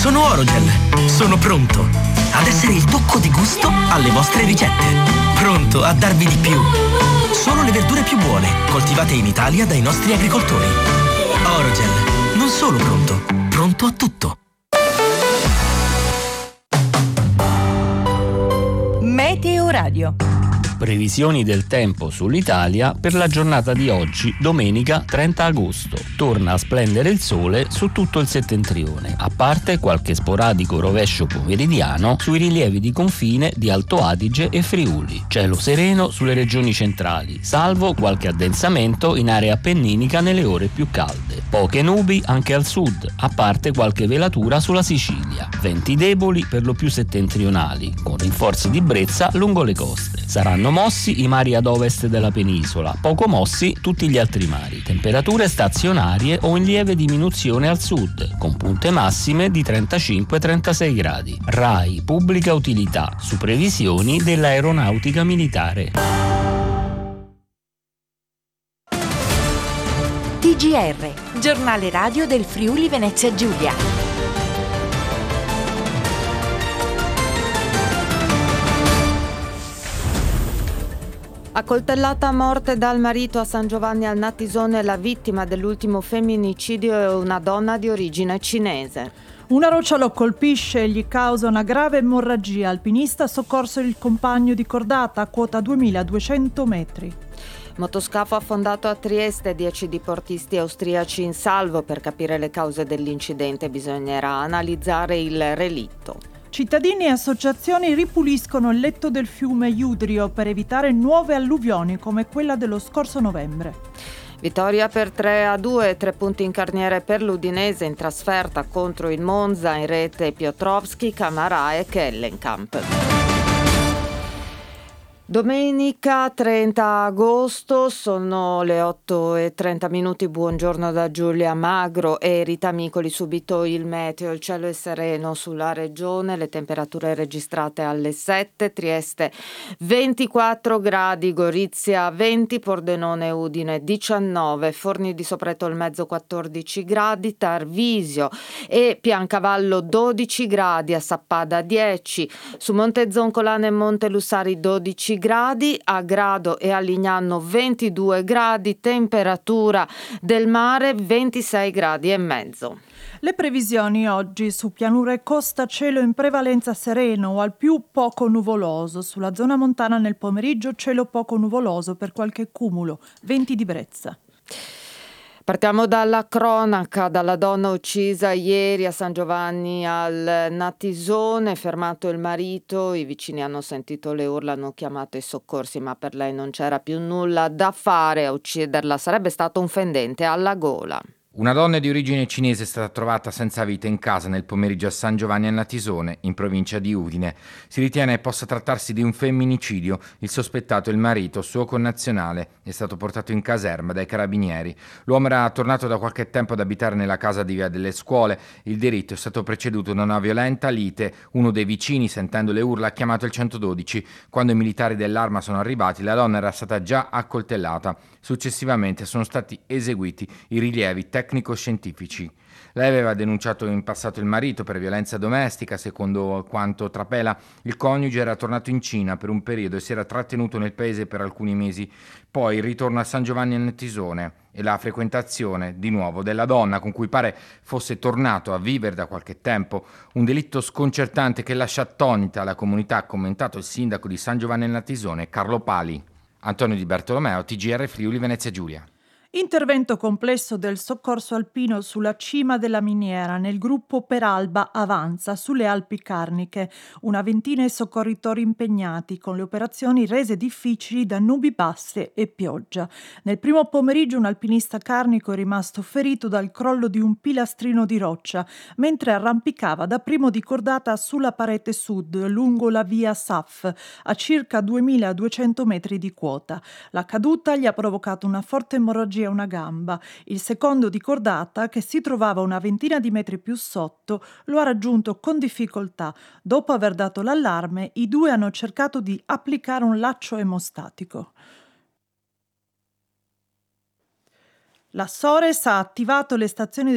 Sono Orogel. Sono pronto ad essere il tocco di gusto alle vostre ricette. Pronto a darvi di più. Solo le verdure più buone, coltivate in Italia dai nostri agricoltori. Orogel, non solo pronto, pronto a tutto. Meteo Radio. Previsioni del tempo sull'Italia per la giornata di oggi, domenica 30 agosto. Torna a splendere il sole su tutto il settentrione, a parte qualche sporadico rovescio pomeridiano sui rilievi di confine di Alto Adige e Friuli. Cielo sereno sulle regioni centrali, salvo qualche addensamento in area appenninica nelle ore più calde. Poche nubi anche al sud, a parte qualche velatura sulla Sicilia. Venti deboli per lo più settentrionali, con rinforzi di brezza lungo le coste. Saranno mossi i mari ad ovest della penisola, poco mossi tutti gli altri mari. Temperature stazionarie o in lieve diminuzione al sud, con punte massime di 35-36 gradi. RAI Pubblica Utilità, su previsioni dell'aeronautica militare. TGR, giornale radio del Friuli Venezia Giulia. Accoltellata a morte dal marito a San Giovanni al Natisone, la vittima dell'ultimo femminicidio è una donna di origine cinese. Una roccia lo colpisce e gli causa una grave emorragia. Alpinista ha soccorso il compagno di cordata a quota 2200 metri. Motoscafo affondato a Trieste, 10 diportisti austriaci in salvo. Per capire le cause dell'incidente bisognerà analizzare il relitto. Cittadini e associazioni ripuliscono il letto del fiume Iudrio per evitare nuove alluvioni come quella dello scorso novembre. Vittoria per 3-2, 3 punti in carniere per l'Udinese in trasferta contro il Monza, in rete Piotrowski, Camarà e Kellenkamp. Domenica 30 agosto, sono le 8:30, buongiorno da Giulia Magro e Rita Micoli. Subito il meteo, il cielo è sereno sulla regione, le temperature registrate alle 7, Trieste 24 gradi, Gorizia 20, Pordenone Udine 19, Forni di Sopretolmezzo 14 gradi, Tarvisio e Piancavallo 12 gradi, a Sappada 10, su Monte Zoncolane e Monte Lussari 12 gradi, a Grado e a Lignano 22 gradi, temperatura del mare 26 gradi e mezzo. Le previsioni oggi: su pianura e costa cielo in prevalenza sereno o al più poco nuvoloso, sulla zona montana nel pomeriggio cielo poco nuvoloso per qualche cumulo, venti di brezza. Partiamo dalla cronaca, dalla donna uccisa ieri a San Giovanni al Natisone, fermato il marito, i vicini hanno sentito le urla, hanno chiamato i soccorsi, ma per lei non c'era più nulla da fare, a ucciderla sarebbe stato un fendente alla gola. Una donna di origine cinese è stata trovata senza vita in casa nel pomeriggio a San Giovanni al Natisone, in provincia di Udine. Si ritiene possa trattarsi di un femminicidio. Il sospettato, il marito, suo connazionale, è stato portato in caserma dai carabinieri. L'uomo era tornato da qualche tempo ad abitare nella casa di Via delle Scuole. Il delitto è stato preceduto da una violenta lite. Uno dei vicini, sentendo le urla, ha chiamato il 112. Quando i militari dell'Arma sono arrivati, la donna era stata già accoltellata. Successivamente sono stati eseguiti i rilievi tecnico-scientifici. Lei aveva denunciato in passato il marito per violenza domestica. Secondo quanto trapela, il coniuge era tornato in Cina per un periodo e si era trattenuto nel paese per alcuni mesi. Poi il ritorno a San Giovanni al Natisone e la frequentazione di nuovo della donna con cui pare fosse tornato a vivere da qualche tempo. Un delitto sconcertante che lascia attonita la comunità, ha commentato il sindaco di San Giovanni al Natisone, Carlo Pali. Antonio Di Bertolomeo, TGR Friuli Venezia Giulia. Intervento complesso del soccorso alpino sulla cima della miniera nel gruppo Peralba Avanza sulle Alpi Carniche. Una ventina di soccorritori impegnati con le operazioni rese difficili da nubi basse e pioggia. Nel primo pomeriggio un alpinista carnico è rimasto ferito dal crollo di un pilastrino di roccia mentre arrampicava da primo di cordata sulla parete sud lungo la via SAF a circa 2200 metri di quota. La caduta gli ha provocato una forte emorragia a una gamba. Il secondo di cordata, che si trovava una ventina di metri più sotto, lo ha raggiunto con difficoltà. Dopo aver dato l'allarme, i due hanno cercato di applicare un laccio emostatico. La Sores ha attivato le stazioni